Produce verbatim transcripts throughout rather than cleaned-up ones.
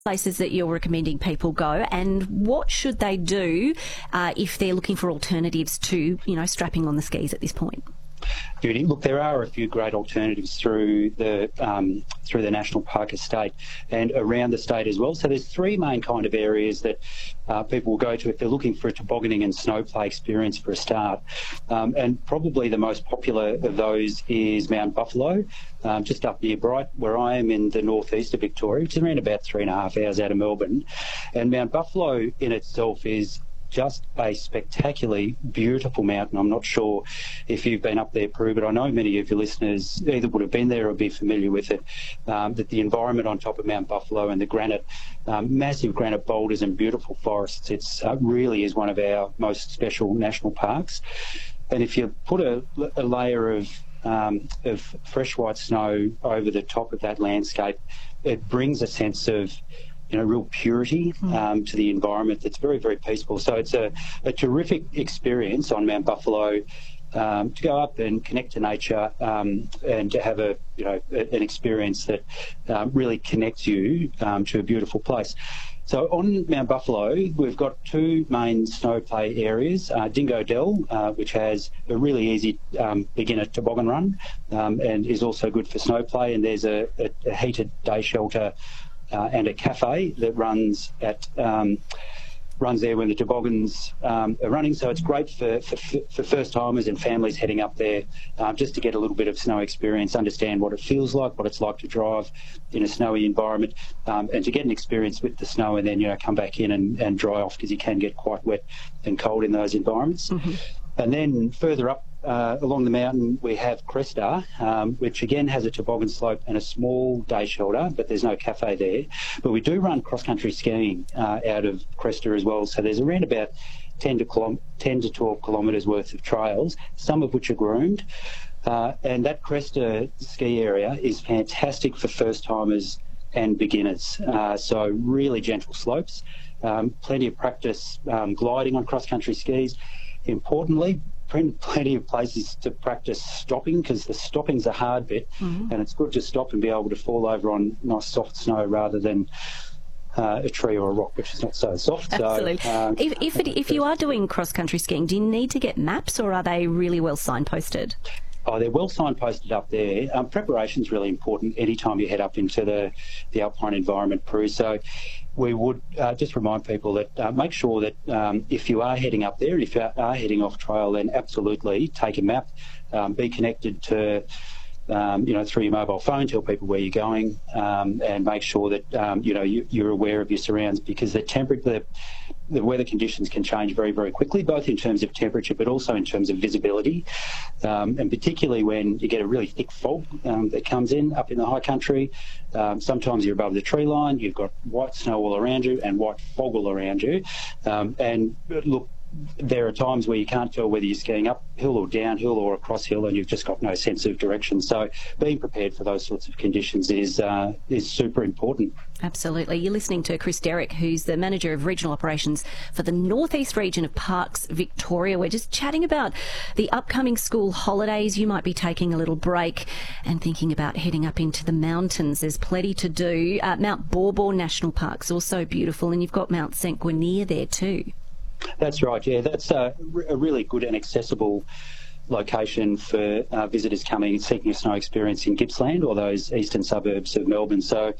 places that you're recommending people go, and what should they do uh, if they're looking for alternatives to, you know, strapping on the skis at this point? Judy, look, there are a few great alternatives through the um, through the National Park Estate and around the state as well. So there's three main kind of areas that uh, people will go to if they're looking for a tobogganing and snow play experience for a start. Um, and probably the most popular of those is Mount Buffalo, um, just up near Bright, where I am in the northeast of Victoria, which is around about three and a half hours out of Melbourne. And Mount Buffalo in itself is just a spectacularly beautiful mountain. I'm not sure if you've been up there, Prue, but I know many of your listeners either would have been there or be familiar with it, um, that the environment on top of Mount Buffalo and the granite, um, massive granite boulders and beautiful forests, it uh, really is one of our most special national parks. And if you put a, a layer of Um, of fresh white snow over the top of that landscape, it brings a sense of, you know, real purity um, to the environment that's very, very peaceful. So it's a, a terrific experience on Mount Buffalo um, to go up and connect to nature um, and to have a, you know, an experience that um, really connects you um, to a beautiful place. So on Mount Buffalo, we've got two main snow play areas, uh, Dingo Dell, uh, which has a really easy um, beginner toboggan run um, and is also good for snow play, and there's a, a, a heated day shelter uh, and a cafe that runs at um, runs there when the toboggans um, are running. So it's great for, for, for first-timers and families heading up there um, just to get a little bit of snow experience, understand what it feels like, what it's like to drive in a snowy environment, um, and to get an experience with the snow and then, you know, come back in and, and dry off, because you can get quite wet and cold in those environments. Mm-hmm. And then further up uh, along the mountain, we have Cresta, um, which again has a toboggan slope and a small day shelter, but there's no cafe there. But we do run cross-country skiing uh, out of Cresta as well. So there's around about ten to twelve kilometres worth of trails, some of which are groomed. Uh, and that Cresta ski area is fantastic for first-timers and beginners. Uh, so really gentle slopes, um, plenty of practice um, gliding on cross-country skis. Importantly, plenty of places to practice stopping, because the stopping's a hard bit, mm-hmm. and it's good to stop and be able to fall over on nice soft snow rather than uh, a tree or a rock, which is not so soft. Absolutely. So, um, if if, it, if you are doing cross-country skiing, do you need to get maps, or are they really well signposted? Oh, they're well signposted up there. Um, preparation's really important anytime you head up into the, the alpine environment, Prue. So we would uh, just remind people that uh, make sure that um, if you are heading up there, if you are heading off trail, then absolutely take a map, um, be connected to, um, you know, through your mobile phone, tell people where you're going, um, and make sure that, um, you know, you, you're aware of your surrounds, because the temperature, the, the weather conditions can change very, very quickly, both in terms of temperature but also in terms of visibility, um, and particularly when you get a really thick fog um, that comes in up in the high country. Um, sometimes you're above the tree line, you've got white snow all around you and white fog all around you. Um, and look, there are times where you can't tell whether you're skiing uphill or downhill or across hill, and you've just got no sense of direction. So being prepared for those sorts of conditions is uh, is super important. Absolutely. You're listening to Chris Derrick, who's the Manager of Regional Operations for the Northeast region of Parks Victoria. We're just chatting about the upcoming school holidays. You might be taking a little break and thinking about heading up into the mountains. There's plenty to do. Uh, Mount Baw Baw National Park's also beautiful, and you've got Mount Saint Guinier there too. That's right, yeah. That's a, a really good and accessible location for uh, visitors coming and seeking a snow experience in Gippsland or those eastern suburbs of Melbourne. So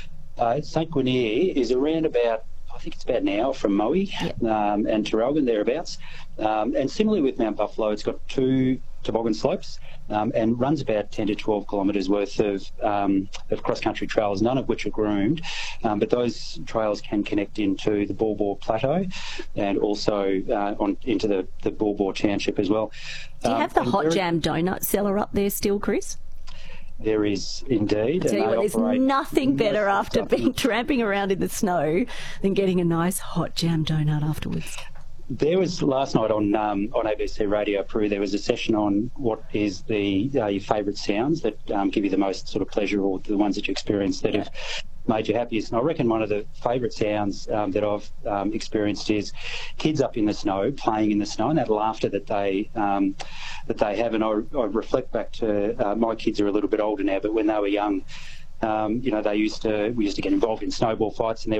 uh, Saint Guinier is around about, I think it's about an hour from Moe yep. um, and Traralgon, thereabouts. Um, and similarly with Mount Buffalo, it's got two toboggan slopes um, and runs about ten to twelve kilometres worth of, um, of cross-country trails, none of which are groomed, um, but those trails can connect into the Baw Baw Plateau and also uh, on into the, the Baw Baw Township as well. Do you um, have the Hot Jam donut cellar up there still, Chris? There is indeed. I tell you what, there's nothing better after being tramping around in the snow than getting a nice Hot Jam donut afterwards. There was last night on um, on A B C Radio Prue, there was a session on what is the uh, your favourite sounds that um, give you the most sort of pleasure, or the ones that you experience that yeah. have made you happiest. And I reckon one of the favourite sounds um, that I've um, experienced is kids up in the snow, playing in the snow, and that laughter that they um, that they have. And I, I reflect back to uh, my kids are a little bit older now, but when they were young, Um, you know, they used to we used to get involved in snowball fights, and there